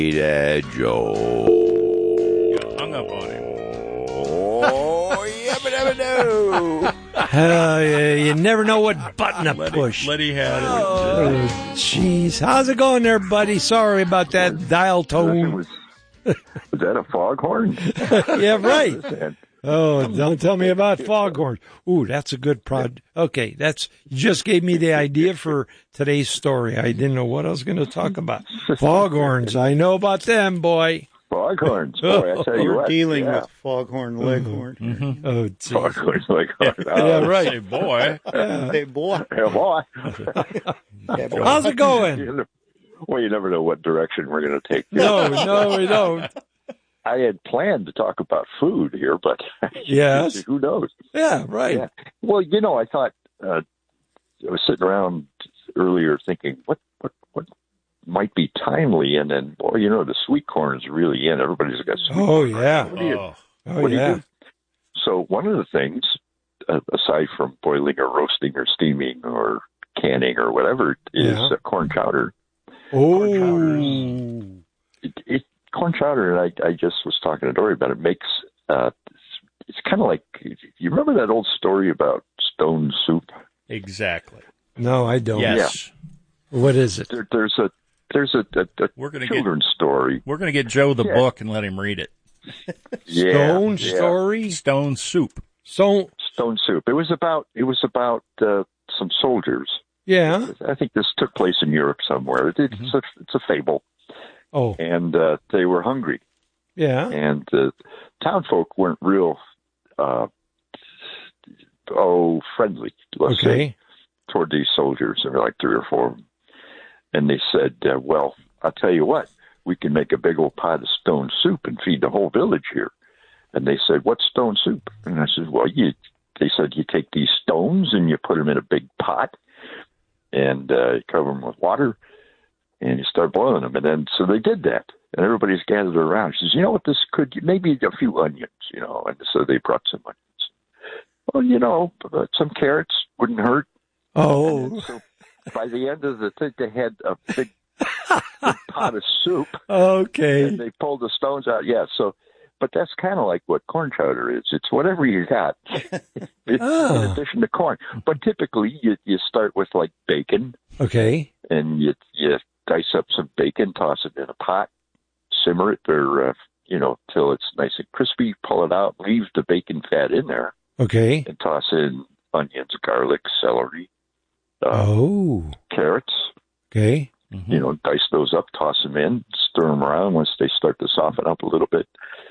Joe. You hung up on him. Oh, yabba dabba doo. You never know what button to push. Letty had it. Oh, jeez. How's it going there, buddy? Sorry about that dial tone. Was that a foghorn? Yeah, right. Oh, don't tell me about foghorns. Ooh, that's a good prod. Okay, you just gave me the idea for today's story. I didn't know what I was going to talk about. Foghorns, I know about them, boy. Foghorns. Boy, I tell you We're what. dealing yeah. with foghorn, leghorn. Mm-hmm. Oh, geez. Foghorns, leghorn. Yeah, right. Say, boy. Hey, boy. Yeah, boy. How's it going? Well, you never know what direction we're going to take. No, we don't. I had planned to talk about food here, but Yes. who knows? Yeah, right. Yeah. Well, I thought I was sitting around earlier thinking, what might be timely, and then, boy, the sweet corn is really in. Everybody's got sweet corn. Yeah. What do you Oh, yeah. do? So one of the things, aside from boiling or roasting or steaming or canning or whatever, is corn chowder. Oh. Corn chowder, and I just was talking to Dory about it, makes, it's kind of like, you remember that old story about stone soup? Exactly. No, I don't. Yes. What is it? There's a children's story. We're going to get Joe the book and let him read it. Stone story? Stone soup. Stone soup. It was about some soldiers. Yeah. I think this took place in Europe somewhere. It's a fable. Oh. And they were hungry. Yeah. And the townfolk weren't real, friendly, let's say, toward these soldiers. There were like 3 or 4 of them. And they said, well, I'll tell you what, we can make a big old pot of stone soup and feed the whole village here. And they said, what's stone soup? And I said, well, they said you take these stones and you put them in a big pot and you cover them with water and you start boiling them. And then, so they did that. And everybody's gathered around. She says, you know what, this could, maybe a few onions, And so they brought some onions. Well, some carrots wouldn't hurt. Oh. So by the end of the thing, they had a big pot of soup. Okay. And they pulled the stones out. Yeah, so, but that's kind of like what corn chowder is. It's whatever you got in addition to corn. But typically, you start with, like, bacon. Okay. And you dice up some bacon, toss it in a pot, simmer it for, till it's nice and crispy, pull it out, leave the bacon fat in there. Okay. And toss in onions, garlic, celery, carrots. Okay. Dice those up, toss them in, stir them around once they start to soften up a little bit.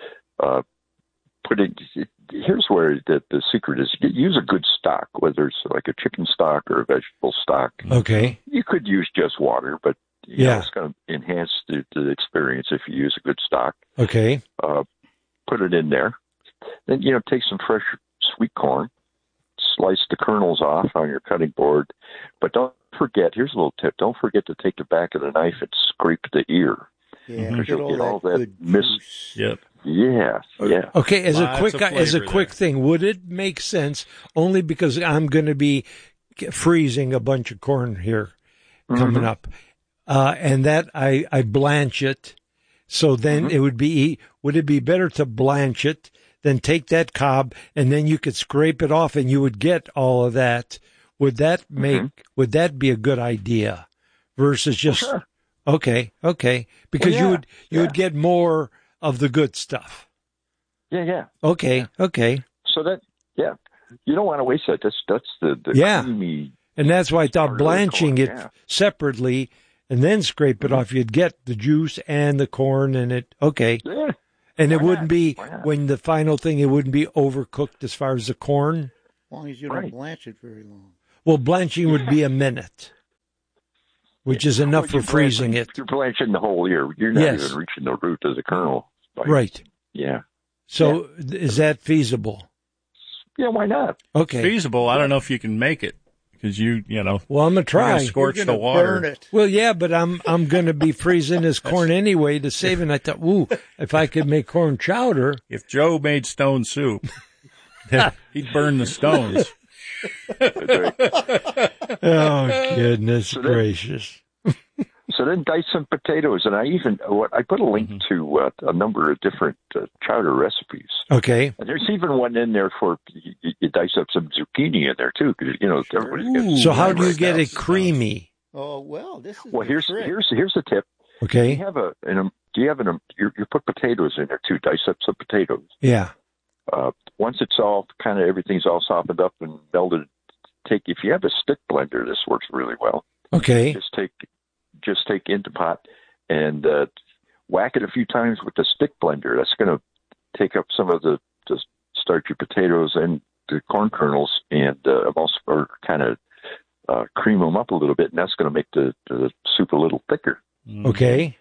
Here's where the secret is. Use a good stock, whether it's like a chicken stock or a vegetable stock. Okay. You could use just water, but it's going to enhance the experience if you use a good stock. Okay. Put it in there. Then, take some fresh sweet corn, slice the kernels off on your cutting board, but don't forget, here's a little tip, don't forget to take the back of the knife and scrape the ear. Yeah, because you'll get all that mist. Yep. Yeah. Okay, as Lots a quick thing, would it make sense, only because I'm going to be freezing a bunch of corn here coming up, and that I blanch it, so then would it be better to blanch it than take that cob and then you could scrape it off and you would get all of that? Would that would that be a good idea versus just okay, because you would get more of the good stuff. Yeah. Okay. So that you don't want to waste that. That's the creamy. And that's why I thought blanching it separately and then scrape it off, you'd get the juice and the corn and it. Okay. Yeah. And it wouldn't be when the final thing. It wouldn't be overcooked as far as the corn. As long as you don't blanch it very long. Well, blanching would be a minute, which is enough for freezing it. You're blanching the whole ear. You're not even reaching the root of the kernel. Right. Yeah. So is that feasible? Yeah, why not? Okay. Feasible. I don't know if you can make it because Well, I'm gonna try. Scorch the water. Burn it. Well, yeah, but I'm gonna be freezing this corn anyway to save it. And I thought, if I could make corn chowder. If Joe made stone soup, he'd burn the stones. Oh, goodness gracious. So then dice some potatoes, and I put a link to a number of different chowder recipes. Okay. And there's even one in there for you dice up some zucchini in there too, because everybody's got. So how do you right get now. it creamy? Oh well, this is Well, the here's trick. here's a tip. Okay. You put potatoes in there too. Dice up some potatoes. Yeah. Once it's all kind of everything's all softened up and melted, if you have a stick blender, this works really well. Okay. Just take into pot and whack it a few times with the stick blender. That's going to take up some of the starchy potatoes and the corn kernels and also kind of cream them up a little bit, and that's going to make the soup a little thicker. Okay.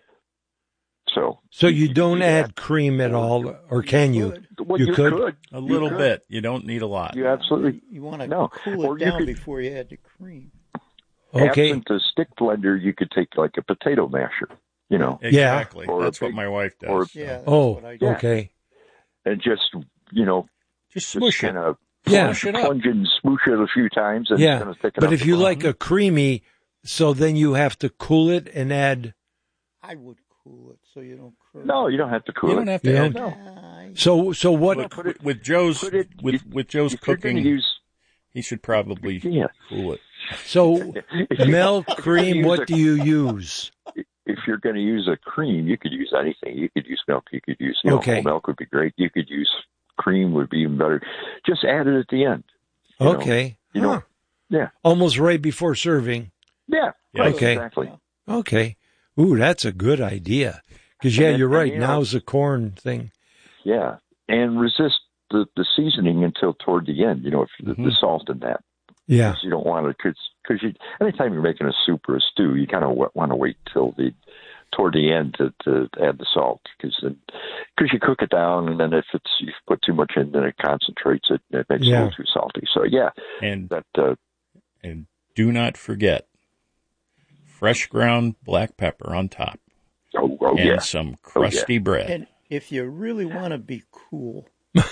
So you don't add cream at all, or can you? Well, You could? A little bit. You don't need a lot. You absolutely. You want to No. cool Or it you down could- before you add the cream. Okay. Absent the stick blender, you could take like a potato masher, Exactly. Or a That's what big- my wife does. or- Yeah. That's Oh, what I do. okay. and just Just smush kind it. of Yeah. Smush it up. plunge and smoosh it a few times, and it's Yeah. going to thicken But up if you the like a creamy, so then you have to cool it and add. I would cool it so you don't curdle. No, you don't have to cool You it. don't have You to add. don't? I- So what? With Joe's put it- with Joe's If you're going cooking, to use, he should probably yeah. cool it. So milk, If you're cream. gonna What use do you use? if you're going to use a cream, you could use anything. You could use milk. You could use Okay. whole milk would be great. You could use cream would be even better. Just add it at the end. you know. Okay. You know, Huh. yeah. Almost right before serving. Yeah. Yeah. Right, Okay. Exactly. Okay. Ooh, that's a good idea. Because yeah, And you're right. you know- Now's the corn thing. Yeah. And resist the seasoning until toward the end. If the salt in that. Yeah. You don't want to, because anytime you're making a soup or a stew, you kind of want to wait till toward the end to add the salt, because you cook it down, and then if you put too much in, then it concentrates it, and it makes it a little too salty. So yeah, And that and do not forget fresh ground black pepper on top oh and yeah, some crusty bread. And if you really want to be cool,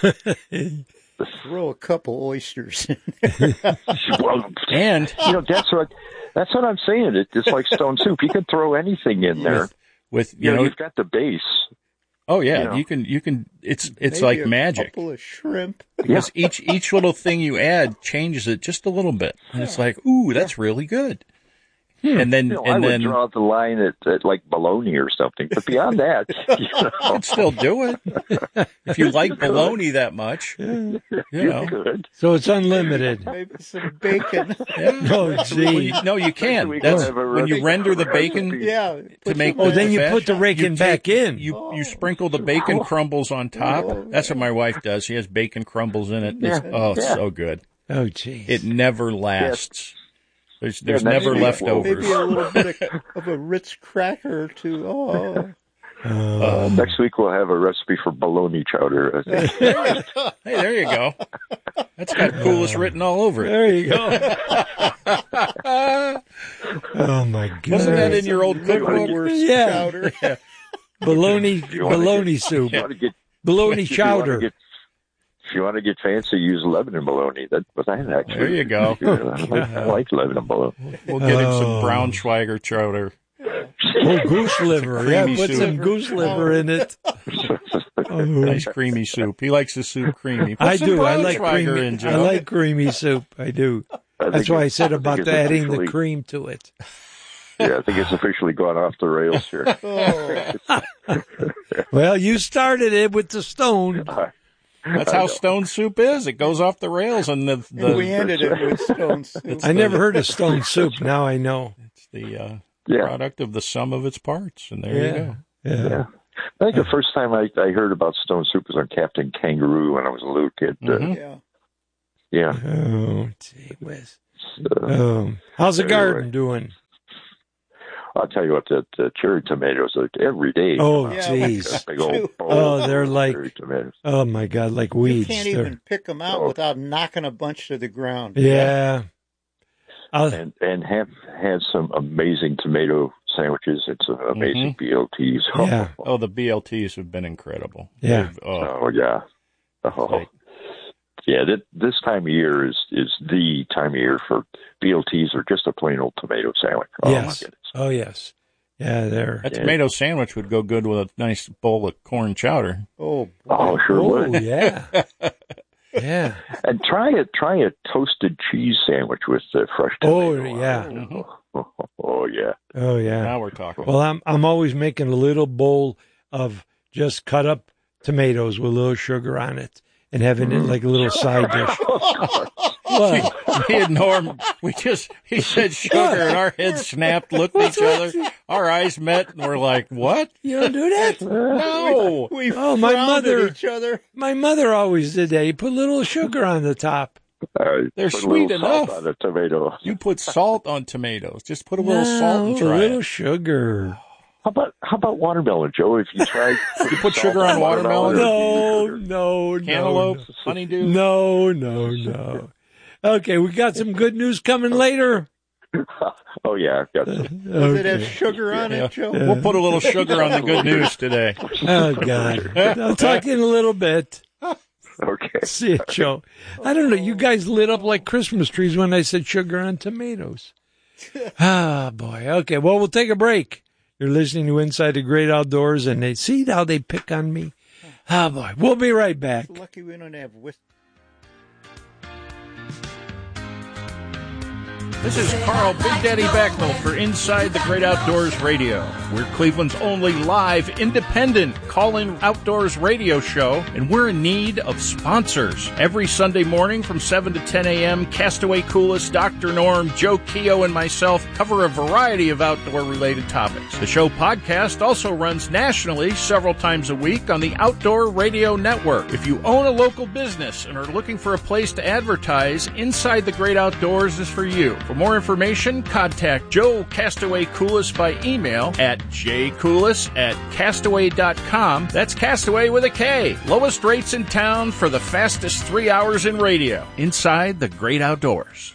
throw a couple oysters in there. well, And that's what I'm saying. It's just like stone soup. You can throw anything in there. with You've got the base. oh yeah, you know. you can it's Maybe like a magic. couple of shrimp. Because each little thing you add changes it just a little bit. And it's like, ooh, that's really good. And then I and would then draw the line at like bologna or something. But beyond that, you can still do it. If you like bologna that much, you know. good. So it's unlimited. Maybe some bacon. Yeah. Oh, Well, gee. no, you can. We That's have a when you recipe render the for bacon recipe. Yeah. to make. Oh, then you the put the fat, bacon you back in. You sprinkle the bacon crumbles on top. That's what my wife does. She has bacon crumbles in it. It's so good. Oh, gee. It never lasts. There's that's never equal. leftovers. Maybe a little bit of a Ritz cracker or two. Oh, Next week we'll have a recipe for bologna chowder. Hey, there you go. That's got coolest written all over it. There you go. Oh my God. Wasn't that in your old cookbook? Yeah. chowder. Bologna soup. You want to get Bologna if you wanna chowder. get- If you want to get fancy, use Lebanon bologna. That actually. There you go. I like Lebanon bologna. We'll get him some Braunschweiger chowder. Oh, goose liver. Yeah, creamy put soup. some goose liver in it. Oh, Nice creamy soup. He likes his soup creamy. Put I some do. I like Braunschweiger creamy. in, Joe. I like creamy soup. I do. That's why I said about it's adding the officially- cream to it. Yeah, I think it's officially gone off the rails here. Well, you started it with the stone. That's how stone soup is. It goes off the rails, and We ended it with stone soup. I never heard of stone soup. Now I know. it's the Yeah. product of the sum of its parts, and there you go. Yeah. Yeah. I think the first time I heard about stone soup was on Captain Kangaroo when I was a little kid. Yeah. Yeah. Oh, gee whiz. How's the garden doing? I'll tell you what, the cherry tomatoes are every day. Oh, Yeah, jeez. Big old bowl Oh, they're of like- cherry tomatoes. Oh, my God, like You weeds. can't They're- even pick them out without knocking a bunch to the ground. Yeah. And have had some amazing tomato sandwiches. It's amazing BLTs. Yeah. Oh, the BLTs have been incredible. Yeah. They've- Oh, Oh yeah. Oh. Like- Yeah, this time of year is the time of year for BLTs or just a plain old tomato sandwich. Oh, Yes. my goodness. Oh, yes. there. That tomato sandwich would go good with a nice bowl of corn chowder. Oh, Sure would. Yeah. Yeah. And try a toasted cheese sandwich with fresh tomato. Oh, yeah. Mm-hmm. Oh, yeah. Oh, yeah. Now we're talking. Well, I'm always making a little bowl of just cut up tomatoes with a little sugar on it and having it like a little side dish. What? Me and Norm, he said sugar, and our heads snapped, looked at each other, our eyes met, and we're like, what? You don't do that? No. we my frowned at mother. each other. My mother always did that. You put a little sugar on the top. They're Put a sweet little salt enough. on a tomato. You put salt on tomatoes. Just put a little salt and a try little it. sugar. How about watermelon, Joe? If you try, You put sugar on watermelon? No. Cantaloupe, honeydew. No. Okay, we got some good news coming later. Oh yeah, I've got some. Does it have sugar on it, Joe? We'll put a little sugar on the good news today. Oh, God. I'll talk to you in a little bit. Okay. See you, Joe. I don't know. You guys lit up like Christmas trees when I said sugar on tomatoes. Ah, boy. Okay, well, we'll take a break. You're listening to Inside the Great Outdoors, and they see how they pick on me. Ah, boy. We'll be right back. Lucky we don't have whiskey. This is Carl Big Daddy Backnell for Inside the Great Outdoors Radio. We're Cleveland's only live, independent call-in outdoors radio show, and we're in need of sponsors. Every Sunday morning from 7 to 10 a.m., Castaway Coolest, Dr. Norm, Joe Keogh, and myself cover a variety of outdoor-related topics. The show podcast also runs nationally several times a week on the Outdoor Radio Network. If you own a local business and are looking for a place to advertise, Inside the Great Outdoors is for you. For more information, contact Joe Castaway Coolest by email at jcoolest@castaway.com. That's Castaway with a K. Lowest rates in town for the fastest 3 hours in radio. Inside the Great Outdoors.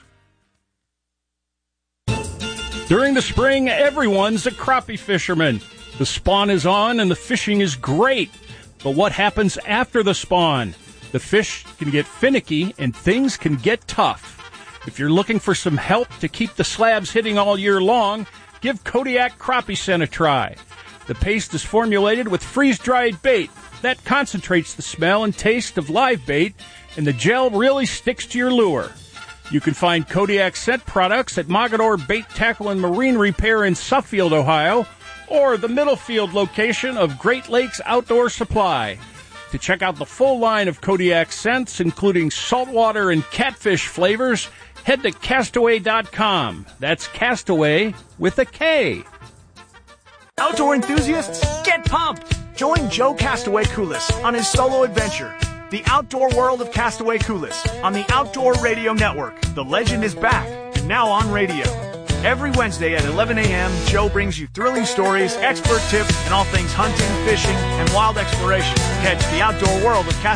During the spring, everyone's a crappie fisherman. The spawn is on and the fishing is great. But what happens after the spawn? The fish can get finicky and things can get tough. If you're looking for some help to keep the slabs hitting all year long, give Kodiak Crappie Scent a try. The paste is formulated with freeze-dried bait. That concentrates the smell and taste of live bait, and the gel really sticks to your lure. You can find Kodiak Scent products at Mogador Bait Tackle and Marine Repair in Suffield, Ohio, or the Middlefield location of Great Lakes Outdoor Supply. To check out the full line of Kodiak scents, including saltwater and catfish flavors, head to Castaway.com. That's Castaway with a K. Outdoor enthusiasts, get pumped! Join Joe Castaway Coolest on his solo adventure, The Outdoor World of Castaway Coolest, on the Outdoor Radio Network. The legend is back, and now on radio. Every Wednesday at 11 a.m., Joe brings you thrilling stories, expert tips, and all things hunting, fishing, and wild exploration. Catch The Outdoor World of Castaway